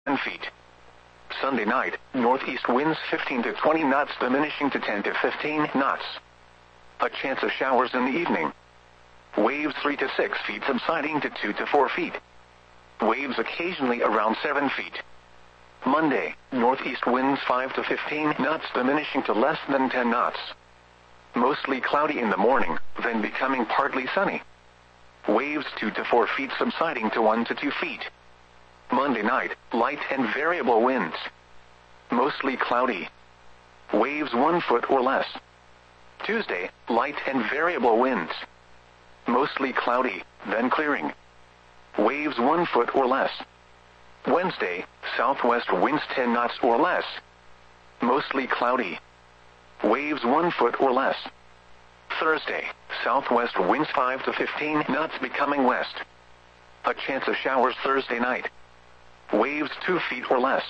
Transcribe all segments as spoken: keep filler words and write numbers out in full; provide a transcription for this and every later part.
ten feet. Sunday night, northeast winds fifteen to twenty knots diminishing to ten to fifteen knots. A chance of showers in the evening. Waves three to six feet subsiding to two to four feet. Waves occasionally around seven feet. Monday, northeast winds five to fifteen knots diminishing to less than ten knots. Mostly cloudy in the morning, then becoming partly sunny. Waves two to four feet subsiding to one to two feet. Monday night, light and variable winds. Mostly cloudy. Waves one foot or less. Tuesday, light and variable winds. Mostly cloudy, then clearing. Waves one foot or less. Wednesday, southwest winds ten knots or less. Mostly cloudy. Waves one foot or less. Thursday, southwest winds five to fifteen knots becoming west. A chance of showers Thursday night. Waves two feet or less.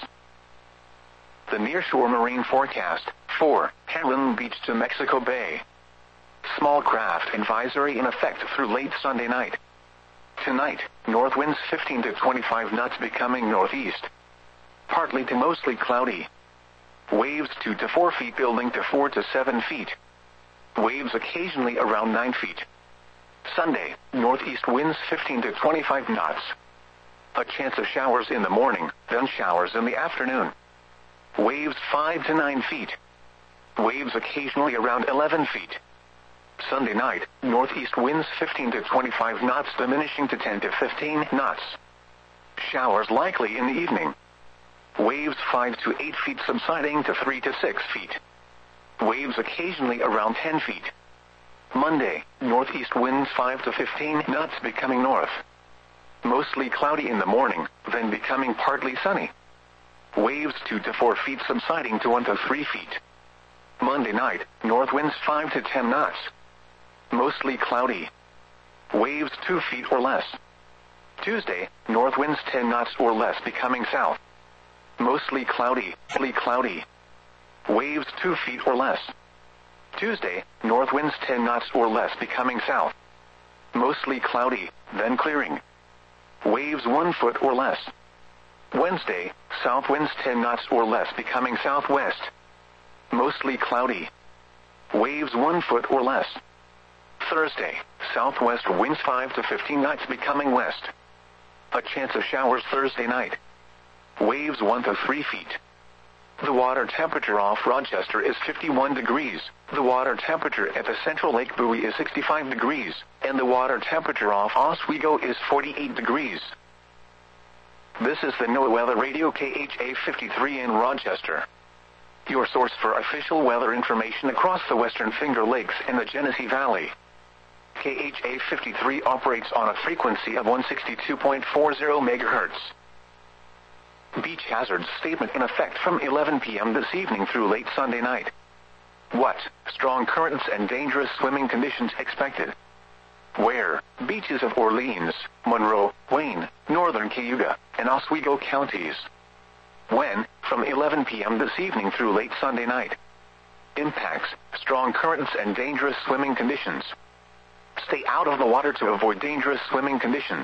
The nearshore marine forecast, for Heron Beach to Mexico Bay. Small craft advisory in effect through late Sunday night. Tonight, north winds fifteen to twenty-five knots becoming northeast. Partly to mostly cloudy. Waves two to four feet building to four to seven feet. Waves occasionally around nine feet. Sunday, northeast winds fifteen to twenty-five knots. A chance of showers in the morning, then showers in the afternoon. Waves five to nine feet. Waves occasionally around eleven feet. Sunday night, northeast winds fifteen to twenty-five knots diminishing to ten to fifteen knots. Showers likely in the evening. Waves five to eight feet subsiding to three to six feet. Waves occasionally around ten feet. Monday, northeast winds five to fifteen knots becoming north. Mostly cloudy in the morning, then becoming partly sunny. Waves two to four feet subsiding to one to three feet. Monday night, north winds five to ten knots. Mostly cloudy. Waves two feet or less. Tuesday, north winds ten knots or less becoming south. Mostly cloudy, partly cloudy. Waves two feet or less. Tuesday, north winds ten knots or less becoming south. Mostly cloudy, then clearing. Waves one foot or less. Wednesday, south winds ten knots or less becoming southwest. Mostly cloudy. Waves one foot or less. Thursday, southwest winds five to fifteen knots becoming west. A chance of showers Thursday night. Waves one to three feet. The water temperature off Rochester is fifty-one degrees. The water temperature at the Central Lake Buoy is sixty-five degrees, and the water temperature off Oswego is forty-eight degrees. This is the NOAA Weather Radio K H A fifty-three in Rochester. Your source for official weather information across the Western Finger Lakes and the Genesee Valley. K H A fifty-three operates on a frequency of one sixty-two point four zero megahertz. Beach hazards statement in effect from eleven p m this evening through late Sunday night. What? Strong currents and dangerous swimming conditions expected. Where? Beaches of Orleans, Monroe, Wayne, Northern Cayuga, and Oswego counties. When? From eleven p m this evening through late Sunday night. Impacts: strong currents and dangerous swimming conditions. Stay out of the water to avoid dangerous swimming conditions.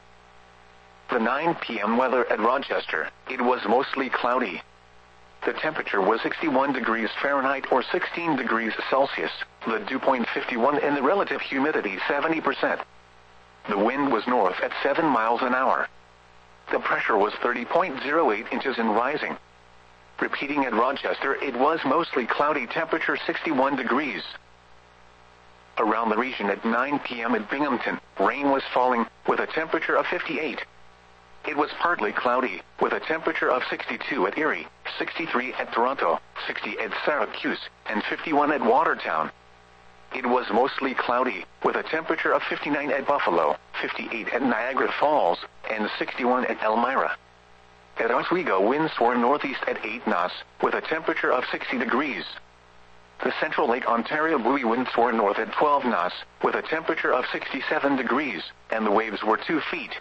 The nine p m weather at Rochester, it was mostly cloudy. The temperature was sixty-one degrees Fahrenheit or sixteen degrees Celsius, the dew point fifty-one and the relative humidity seventy percent. The wind was north at seven miles an hour. The pressure was thirty point zero eight inches and rising. Repeating at Rochester, it was mostly cloudy, temperature sixty-one degrees. Around the region at nine p m at Binghamton, rain was falling, with a temperature of fifty-eight. It was partly cloudy, with a temperature of sixty-two at Erie, sixty-three at Toronto, sixty at Syracuse, and fifty-one at Watertown. It was mostly cloudy, with a temperature of fifty-nine at Buffalo, fifty-eight at Niagara Falls, and sixty-one at Elmira. At Oswego, winds were northeast at eight knots, with a temperature of sixty degrees. The Central Lake Ontario buoy winds were north at twelve knots, with a temperature of sixty-seven degrees, and the waves were two feet.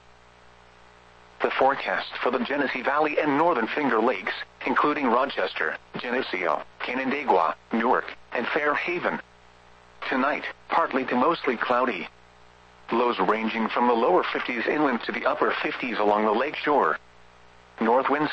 The forecast for the Genesee Valley and Northern Finger Lakes, including Rochester, Geneseo, Canandaigua, Newark, and Fairhaven. Tonight, partly to mostly cloudy. Lows ranging from the lower fifties inland to the upper fifties along the lake shore. North winds